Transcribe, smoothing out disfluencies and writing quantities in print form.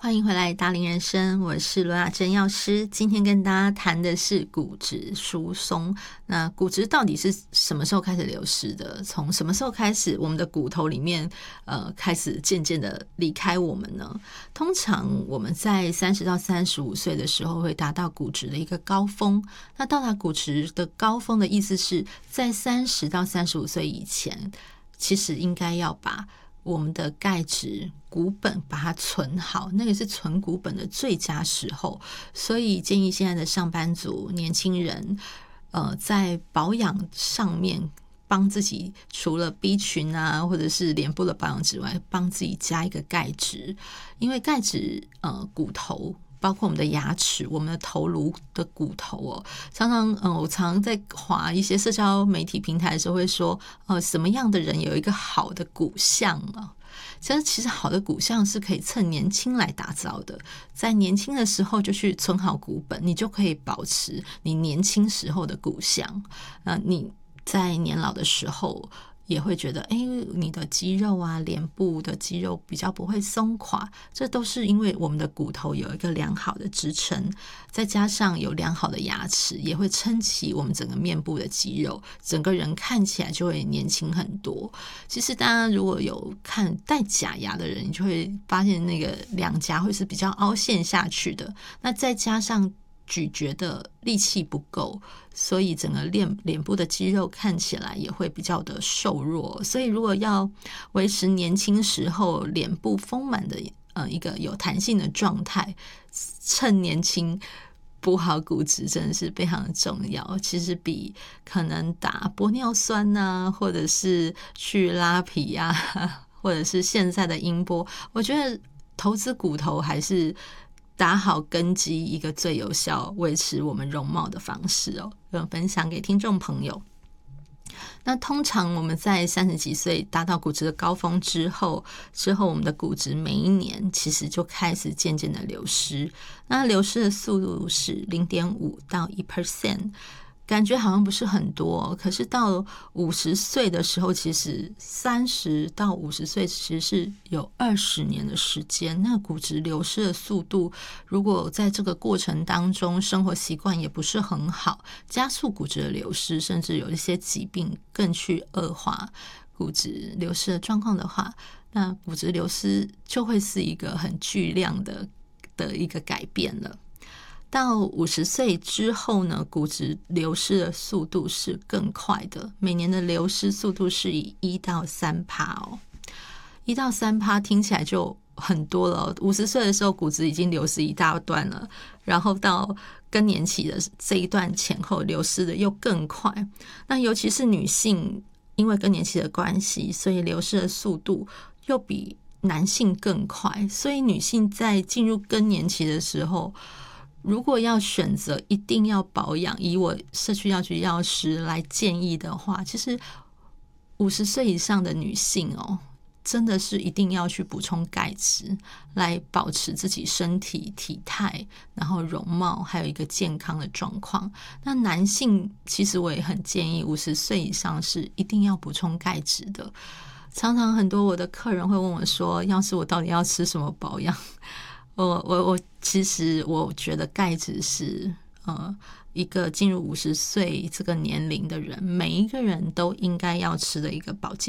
欢迎回来达龄人生，我是罗雅珍药师。今天跟大家谈的是骨质疏松。那骨质到底是什么时候开始流失的？从什么时候开始我们的骨头里面开始渐渐的离开我们呢？通常我们在30到35岁的时候会达到骨质的一个高峰。那到达骨质的高峰的意思是在30到35岁以前，其实应该要把我们的钙质骨本把它存好，那个是存骨本的最佳时候。所以建议现在的上班族年轻人在保养上面帮自己除了 B 群啊或者是脸部的保养之外，帮自己加一个钙质。因为钙质骨头包括我们的牙齿，我们的头颅的骨头我常在滑一些社交媒体平台的时候会说什么样的人有一个好的骨相啊？其实好的骨相是可以趁年轻来打造的，在年轻的时候就去存好骨本，你就可以保持你年轻时候的骨相。你在年老的时候也会觉得你的肌肉啊，脸部的肌肉比较不会松垮，这都是因为我们的骨头有一个良好的支撑，再加上有良好的牙齿，也会撑起我们整个面部的肌肉，整个人看起来就会年轻很多。其实大家如果有看戴假牙的人，你就会发现那个两颊会是比较凹陷下去的，那再加上咀嚼的力气不够，所以整个脸部的肌肉看起来也会比较的瘦弱。所以如果要维持年轻时候脸部丰满的一个有弹性的状态，趁年轻补好骨质真的是非常的重要。其实比可能打玻尿酸啊，或者是去拉皮啊，或者是现在的音波，我觉得投资骨头还是打好根基一个最有效维持我们容貌的方式分享给听众朋友。那通常我们在30几岁达到骨质的高峰之后我们的骨质每一年其实就开始渐渐的流失。那流失的速度是 0.5 到 1%，感觉好像不是很多，可是到50岁的时候，其实30到50岁其实是有20年的时间。那骨质流失的速度，如果在这个过程当中生活习惯也不是很好，加速骨质的流失，甚至有一些疾病更去恶化骨质流失的状况的话，那骨质流失就会是一个很巨量的一个改变了。到50岁之后呢，骨质流失的速度是更快的，每年的流失速度是以1到3%1到3%听起来就很多了50岁的时候骨质已经流失一大段了，然后到更年期的这一段前后流失的又更快。那尤其是女性因为更年期的关系，所以流失的速度又比男性更快。所以女性在进入更年期的时候，如果要选择一定要保养，以我社区药局药师来建议的话，其实50岁以上的女性真的是一定要去补充钙质，来保持自己身体体态，然后容貌还有一个健康的状况。那男性其实我也很建议50岁以上是一定要补充钙质的。常常很多我的客人会问我说，要是我到底要吃什么保养？其实我觉得钙质是一个进入50岁这个年龄的人，每一个人都应该要吃的一个保健